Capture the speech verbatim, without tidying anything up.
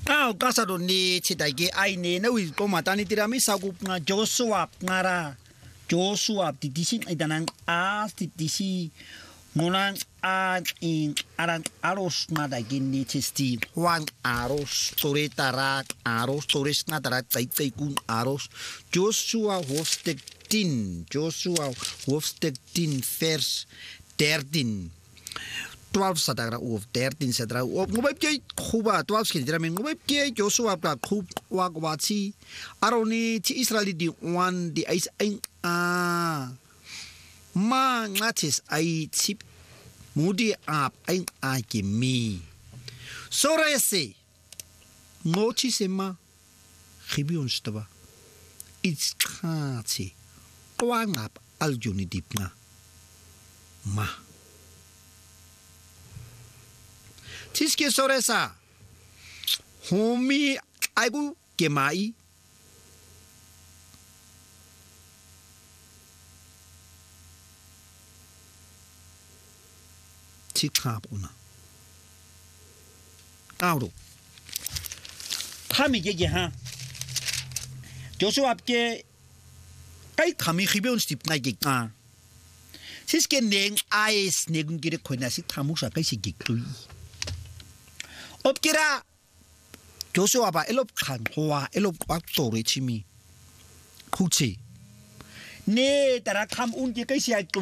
ก้าวก็สะดุนีชิดไอเกไอเนนวิก็มาตานิติรามิสากุปงาโจสวบงาราโจสวบติติชิไอตานังอาติติชิงนังอาอิงอารังอารสนาดกินนิชิสตีวังอารสโตเรตารักอารสโตเรสนาดารักไตไตกุนอารสโจสวบฮอฟสเต็กตินโจสวบฮอฟสเต็กตินเฟอร์สเดอร์ตินtwaalf sadara of dertien sadara of ngobay kay khuba twaalf kin dira men ngobay kay joshua pra khub wa gwati aroni ti israeli di one di ais ain a ma ngatis ai chip mudi ap ain a ki mi sorese ngochi sema khibion staba it's khati kwangap aljuni dipna ma Tiske soresa homi aigu gemai tikap una kauro khami ge ge ha joshua apke kai khami khibeon stip na ge ka tiske neng ais negun gire khoina si thamusa kai si ge tui opkira joshua ba elop khan hoa elop kwak tori chimi khuchi ne tara kham un ke kai sia